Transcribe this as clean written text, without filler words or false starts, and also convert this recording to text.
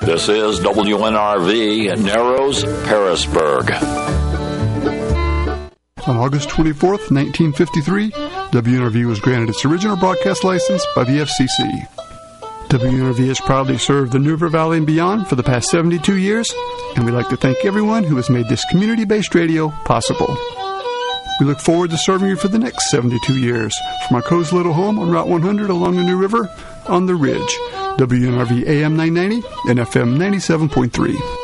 This is WNRV Narrows, Harrisburg. On August 24th, 1953, WNRV was granted its original broadcast license by the FCC. WNRV has proudly served the New River Valley and beyond for the past 72 years, and we'd like to thank everyone who has made this community-based radio possible. We look forward to serving you for the next 72 years from our cozy little home on Route 100 along the New River on the Ridge. WNRV AM 990 and FM 97.3.